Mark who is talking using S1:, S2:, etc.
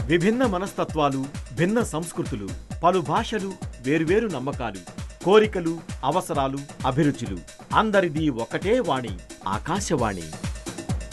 S1: విభిన్న మనస్తత్వాలు, భిన్న సంస్కృతులు, పలు భాషలు, వేర్వేరు నమ్మకాలు, కోరికలు, అవసరాలు, అభిరుచులు, అందరిది ఒకటే వాణి, ఆకాశవాణి.